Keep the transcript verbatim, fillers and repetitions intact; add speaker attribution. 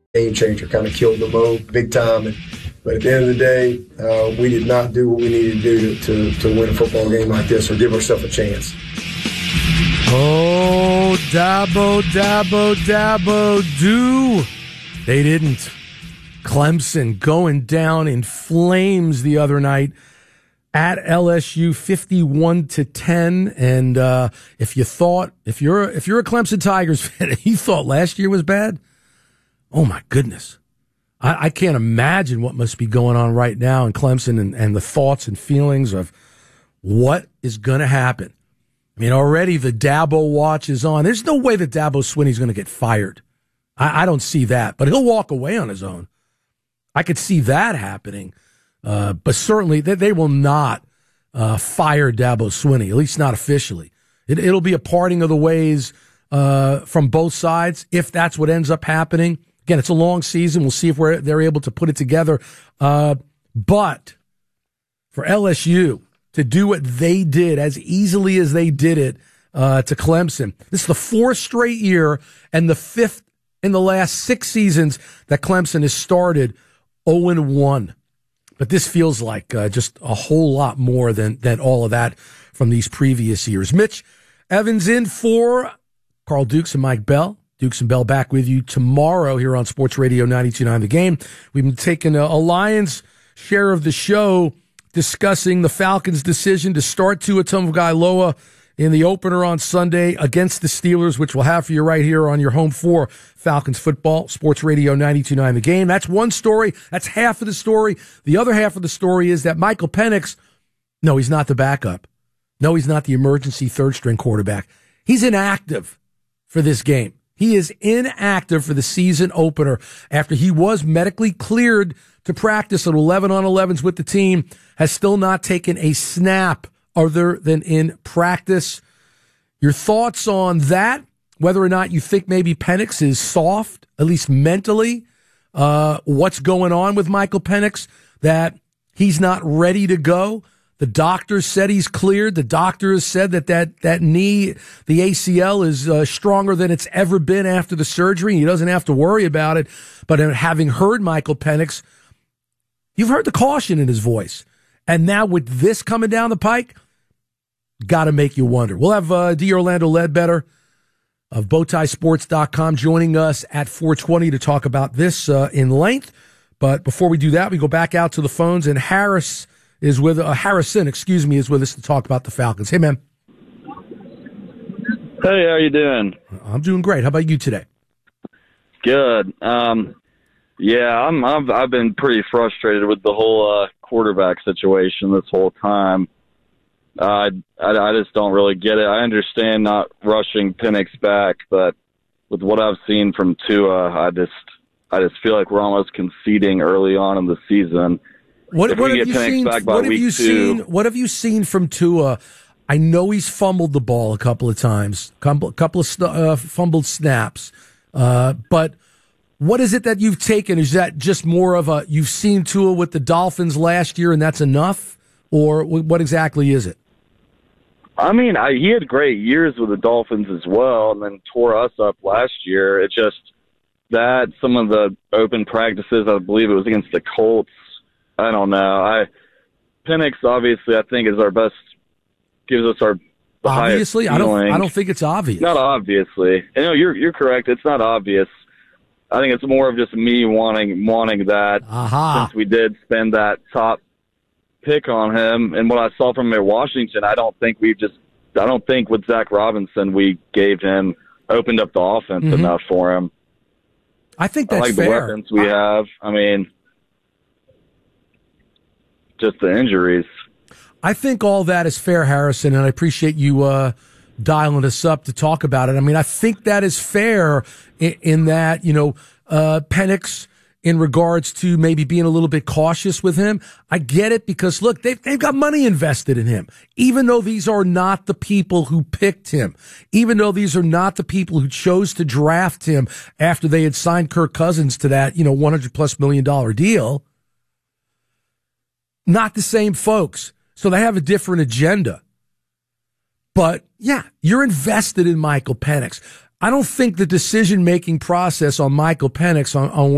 Speaker 1: game changer, kind of killed the mode big time. And, but at the end of the day, uh, we did not do what we needed to do to, to, to win a football game like this or give ourselves a chance.
Speaker 2: Oh, Dabo, Dabo, Dabo, do. They didn't. Clemson going down in flames the other night at L S U, fifty-one to ten. And uh, if you thought, if you're if you're a Clemson Tigers fan, and you thought last year was bad, oh my goodness, I, I can't imagine what must be going on right now in Clemson and, and the thoughts and feelings of what is going to happen. I mean, already the Dabo watch is on. There's no way that Dabo Swinney's going to get fired. I, I don't see that, but he'll walk away on his own. I could see that happening, uh, but certainly they, they will not uh, fire Dabo Swinney, at least not officially. It, it'll be a parting of the ways uh, from both sides if that's what ends up happening. Again, it's a long season. We'll see if we're, they're able to put it together. Uh, but for L S U to do what they did as easily as they did it uh, to Clemson, this is the fourth straight year and the fifth in the last six seasons that Clemson has started oh and one. But this feels like uh, just a whole lot more than, than all of that from these previous years. Mitch Evans in for Carl Dukes and Mike Bell. Dukes and Bell back with you tomorrow here on Sports Radio ninety-two point nine The Game. We've been taking a, a Lions share of the show discussing the Falcons' decision to start Tua Tagovailoa in the opener on Sunday against the Steelers, which we'll have for you right here on your home for Falcons football, Sports Radio ninety-two point nine The Game. That's one story. That's half of the story. The other half of the story is that Michael Penix, no, he's not the backup. No, he's not the emergency third-string quarterback. He's inactive for this game. He is inactive for the season opener after he was medically cleared to practice at eleven on elevens with the team, has still not taken a snap other than in practice. Your thoughts on that, whether or not you think maybe Penix is soft, at least mentally, uh, what's going on with Michael Penix, that he's not ready to go. The doctor said he's cleared. The doctor has said that that, that knee, the A C L, is uh, stronger than it's ever been after the surgery. He doesn't have to worry about it. But having heard Michael Penix, you've heard the caution in his voice. And now with this coming down the pike, got to make you wonder. We'll have uh, D. Orlando Ledbetter of Bowtie Sports dot com joining us at four twenty to talk about this uh, in length. But before we do that, we go back out to the phones, and Harris is with uh, Harrison, excuse me, is with us to talk about the Falcons. Hey, man.
Speaker 3: Hey, how you doing?
Speaker 2: I'm doing great. How about you today?
Speaker 3: Good. Um, yeah, I'm. I've, I've been pretty frustrated with the whole uh, quarterback situation this whole time. Uh, I, I just don't really get it. I understand not rushing Penix back, but with what I've seen from Tua, I just I just feel like we're almost conceding early on in the season.
Speaker 2: What, what have you seen? What have you
Speaker 3: two,
Speaker 2: seen? What have you seen from Tua? I know he's fumbled the ball a couple of times, couple, couple of uh, fumbled snaps. Uh, but what is it that you've taken? Is that just more of a you've seen Tua with the Dolphins last year and that's enough, or what exactly is it?
Speaker 3: I mean, I, he had great years with the Dolphins as well, and then tore us up last year. It's just that some of the open practices, I believe it was against the Colts. I don't know. I Penix obviously I think is our best, gives us our the
Speaker 2: obviously. I don't. I don't think it's obvious.
Speaker 3: Not obviously. You know, you're you're correct. It's not obvious. I think it's more of just me wanting wanting that
Speaker 2: Aha.
Speaker 3: since we did spend that top pick on him, and what I saw from him at Washington, I don't think we've just. I don't think with Zach Robinson we gave him opened up the offense mm-hmm. enough for him.
Speaker 2: I think that's
Speaker 3: I like
Speaker 2: fair.
Speaker 3: the weapons we I, have. I mean. Just the injuries.
Speaker 2: I think all that is fair, Harrison, and I appreciate you uh, dialing us up to talk about it. I mean, I think that is fair in, in that, you know, uh, Penix, in regards to maybe being a little bit cautious with him. I get it because, look, they've, they've got money invested in him, even though these are not the people who picked him, even though these are not the people who chose to draft him after they had signed Kirk Cousins to that, you know, one hundred plus million dollar deal. Not the same folks. So they have a different agenda. But, yeah, you're invested in Michael Penix. I don't think the decision-making process on Michael Penix on, on